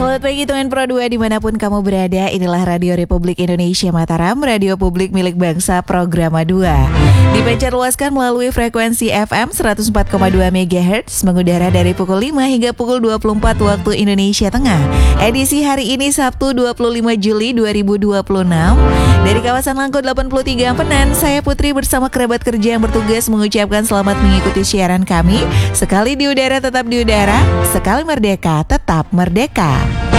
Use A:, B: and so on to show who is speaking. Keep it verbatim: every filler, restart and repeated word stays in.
A: Selamat pagi teman Pro dua dimanapun kamu berada. Inilah Radio Republik Indonesia Mataram, radio publik milik bangsa Programa dua. Dipancar luaskan melalui frekuensi F M seratus empat koma dua megahertz, mengudara dari pukul lima hingga pukul dua puluh empat waktu Indonesia Tengah. Edisi hari ini Sabtu dua puluh lima Juli dua ribu dua puluh enam. Dari kawasan Langko delapan puluh tiga Ampenan, saya Putri bersama kerabat kerja yang bertugas mengucapkan selamat mengikuti siaran kami. Sekali di udara tetap di udara, sekali merdeka tetap merdeka.